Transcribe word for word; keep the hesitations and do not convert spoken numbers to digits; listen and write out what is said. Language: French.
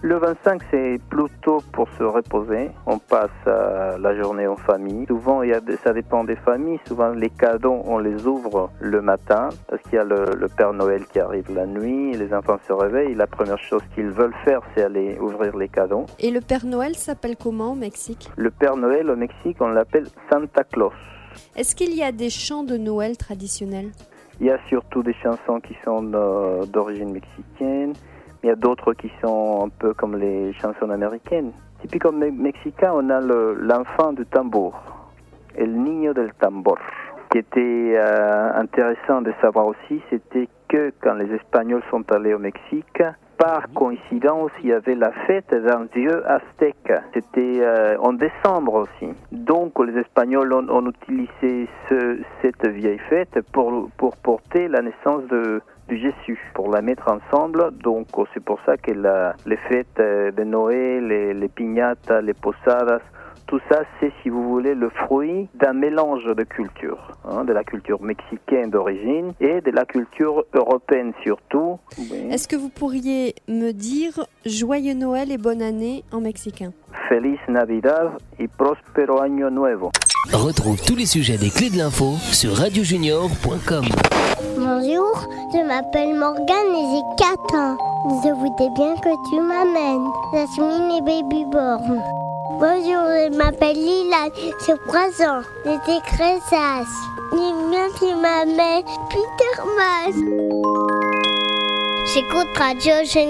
Le vingt-cinq, c'est plutôt pour se reposer. On passe euh, la journée en famille. Souvent, il y a des, ça dépend des familles. Souvent, les cadeaux, on les ouvre le matin parce qu'il y a le, le Père Noël qui arrive la nuit. Les enfants se réveillent. La première chose qu'ils veulent faire, c'est aller ouvrir les cadeaux. Et le Père Noël s'appelle comment au Mexique ? Le Père Noël au Mexique, on l'appelle Santa Claus. Est-ce qu'il y a des chants de Noël traditionnels ? Il y a surtout des chansons qui sont de, d'origine mexicaine. Il y a d'autres qui sont un peu comme les chansons américaines. Typiquement mexicain, on a le, l'enfant du tambour, el niño del tambor. Ce qui était euh, intéressant de savoir aussi, c'était que quand les Espagnols sont allés au Mexique, par coïncidence, il y avait la fête d'un dieu aztèque. C'était euh, en décembre aussi. Donc, les Espagnols ont, ont utilisé ce, cette vieille fête pour, pour porter la naissance de, de Jésus, pour la mettre ensemble. Donc, c'est pour ça que la, les fêtes de Noël, les, les piñatas, les posadas, tout ça, c'est, si vous voulez, le fruit d'un mélange de cultures, hein, de la culture mexicaine d'origine et de la culture européenne surtout. Oui. Est-ce que vous pourriez me dire Joyeux Noël et bonne année en mexicain ? Feliz Navidad y próspero año nuevo. Retrouve tous les sujets des clés de l'info sur radio junior point com. Bonjour, je m'appelle Morgane et j'ai quatre ans. Je voudrais bien que tu m'amènes. Jasmine et Babyborn. Bonjour, je m'appelle Lila, j'ai trois ans. J'étais Cressas. J'aime bien tu m'amènes Peter Mas. J'écoute Radio Junior.